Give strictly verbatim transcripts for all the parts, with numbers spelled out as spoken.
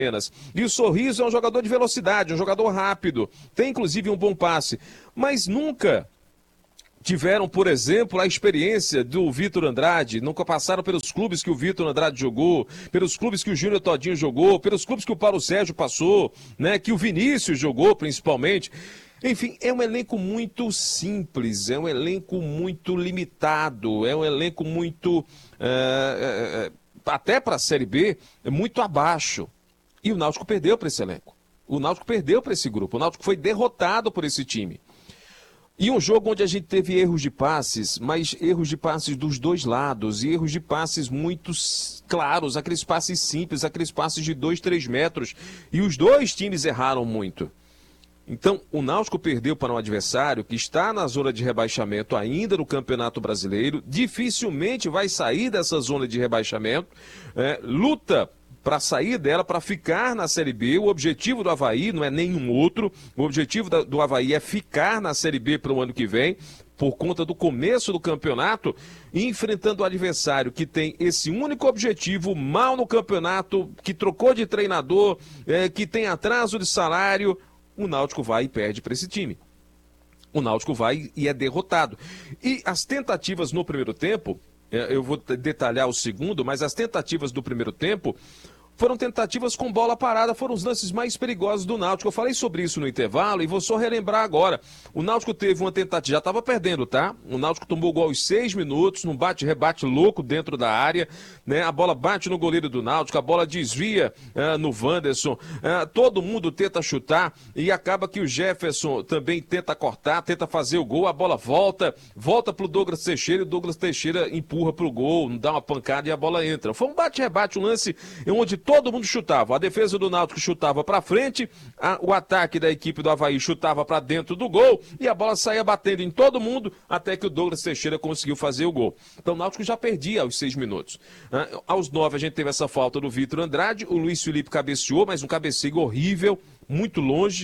E o Sorriso é um jogador de velocidade, um jogador rápido, tem inclusive um bom passe, mas nunca tiveram, por exemplo, a experiência do Vitor Andrade, nunca passaram pelos clubes que o Vitor Andrade jogou, pelos clubes que o Júnior Todinho jogou, pelos clubes que o Paulo Sérgio passou, né, que o Vinícius jogou principalmente. Enfim, é um elenco muito simples, é um elenco muito limitado, é um elenco muito, é, é, até para a Série B, muito abaixo. E o Náutico perdeu para esse elenco. O Náutico perdeu para esse grupo, o Náutico foi derrotado por esse time. E um jogo onde a gente teve erros de passes, mas erros de passes dos dois lados, e erros de passes muito claros, aqueles passes simples, aqueles passes de dois, três metros, e os dois times erraram muito. Então, o Náutico perdeu para um adversário que está na zona de rebaixamento ainda no Campeonato Brasileiro, dificilmente vai sair dessa zona de rebaixamento, é, luta para sair dela, para ficar na Série B. O objetivo do Avaí não é nenhum outro. O objetivo da, do Avaí é ficar na Série B para o ano que vem, por conta do começo do campeonato, enfrentando o adversário que tem esse único objetivo, mal no campeonato, que trocou de treinador, é, que tem atraso de salário. O Náutico vai e perde para esse time. O Náutico vai e é derrotado. E as tentativas no primeiro tempo, eu vou detalhar o segundo, mas as tentativas do primeiro tempo foram tentativas com bola parada, foram os lances mais perigosos do Náutico. Eu falei sobre isso no intervalo e vou só relembrar agora. O Náutico teve uma tentativa, já estava perdendo, tá? O Náutico tomou gol aos seis minutos, num bate-rebate louco dentro da área, né? A bola bate no goleiro do Náutico, a bola desvia uh, no Wanderson, uh, todo mundo tenta chutar e acaba que o Jefferson também tenta cortar, tenta fazer o gol, a bola volta, volta pro Douglas Teixeira e o Douglas Teixeira empurra pro gol, dá uma pancada e a bola entra. Foi um bate-rebate, um lance onde todo mundo chutava. A defesa do Náutico chutava para frente, a, o ataque da equipe do Avaí chutava para dentro do gol e a bola saía batendo em todo mundo até que o Douglas Teixeira conseguiu fazer o gol. Então o Náutico já perdia aos seis minutos. Ah, aos nove a gente teve essa falta do Vitor Andrade, o Luiz Felipe cabeceou, mas um cabeceio horrível, muito longe.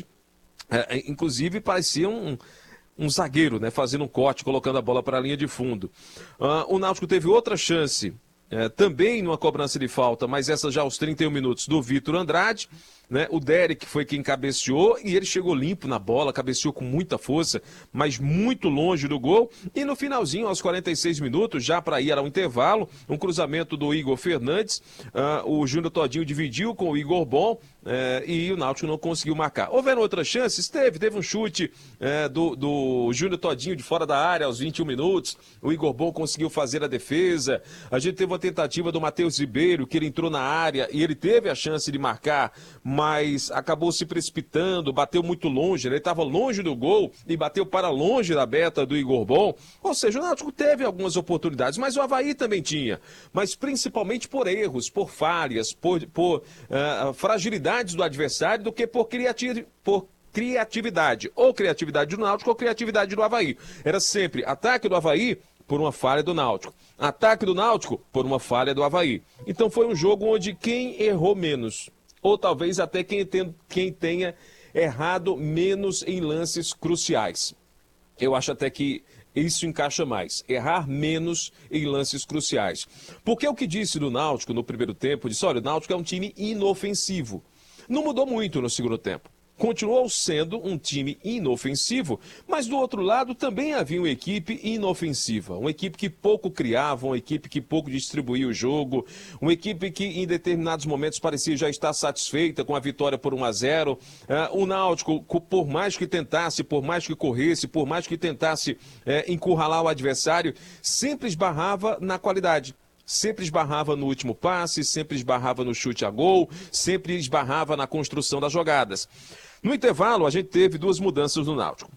É, inclusive parecia um... um zagueiro, né, fazendo um corte, colocando a bola para a linha de fundo. Ah, o Náutico teve outra chance, É, também numa cobrança de falta, mas essa já aos trinta e um minutos do Vitor Andrade, né? O Derek foi quem cabeceou e ele chegou limpo na bola, cabeceou com muita força, mas muito longe do gol. E no finalzinho, aos quarenta e seis minutos, já para ir ao intervalo, um cruzamento do Igor Fernandes, uh, o Júnior Todinho dividiu com o Igor Bom uh, e o Náutico não conseguiu marcar. Houveram outras chances? Teve, teve um chute uh, do, do Júnior Todinho de fora da área aos vinte e um minutos, o Igor Bom conseguiu fazer a defesa, a gente teve uma tentativa do Matheus Ribeiro, que ele entrou na área e ele teve a chance de marcar, mas acabou se precipitando, bateu muito longe, ele estava longe do gol e bateu para longe da beta do Igor Bom. Ou seja, o Náutico teve algumas oportunidades, mas o Avaí também tinha, mas principalmente por erros, por falhas, por, por uh, fragilidades do adversário, do que por, criati por criatividade, ou criatividade do Náutico ou criatividade do Avaí. Era sempre ataque do Avaí por uma falha do Náutico, ataque do Náutico por uma falha do Avaí. Então foi um jogo onde quem errou menos, ou talvez até quem, tem, quem tenha errado menos em lances cruciais. Eu acho até que isso encaixa mais, errar menos em lances cruciais. Porque o que disse do Náutico no primeiro tempo, disse, olha, o Náutico é um time inofensivo. Não mudou muito no segundo tempo. Continuou sendo um time inofensivo, mas do outro lado também havia uma equipe inofensiva, uma equipe que pouco criava, uma equipe que pouco distribuía o jogo, uma equipe que em determinados momentos parecia já estar satisfeita com a vitória por um a zero. Uh, o Náutico, por mais que tentasse, por mais que corresse, por mais que tentasse uh, encurralar o adversário, sempre esbarrava na qualidade. Sempre esbarrava no último passe, sempre esbarrava no chute a gol, sempre esbarrava na construção das jogadas. No intervalo, a gente teve duas mudanças no Náutico.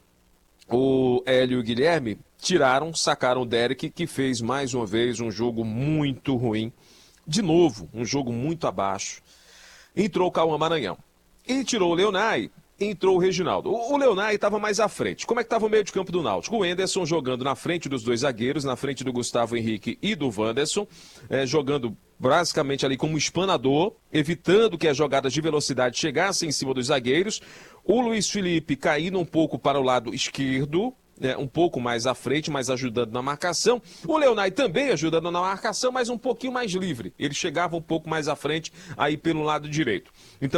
O Hélio e o Guilherme tiraram, sacaram o Derek, que fez mais uma vez um jogo muito ruim. De novo, um jogo muito abaixo. Entrou o Cauã Maranhão. E tirou o Leonai, entrou o Reginaldo. O Leonai estava mais à frente. Como é que estava o meio de campo do Náutico? O Enderson jogando na frente dos dois zagueiros, na frente do Gustavo Henrique e do Wanderson, é, jogando basicamente ali como espanador, evitando que as jogadas de velocidade chegassem em cima dos zagueiros. O Luiz Felipe caindo um pouco para o lado esquerdo, É, um pouco mais à frente, mas ajudando na marcação. O Leonai também ajudando na marcação, mas um pouquinho mais livre. Ele chegava um pouco mais à frente, aí pelo lado direito. Então,